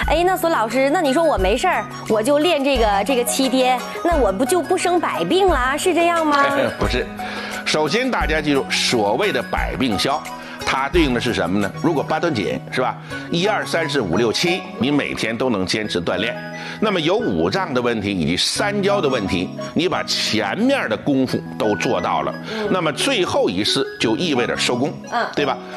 哎，那索老师，那你说我没事儿，我就练这个7天，那我不就不生百病啦？是这样吗？ 不是，首先大家记住，所谓的百病消，它对应的是什么呢？如果8段锦是吧，1、2、3、4、5、6、7，你每天都能坚持锻炼，那么有五脏的问题以及三焦的问题，你把前面的功夫都做到了，那么最后一式就意味着收工，对吧？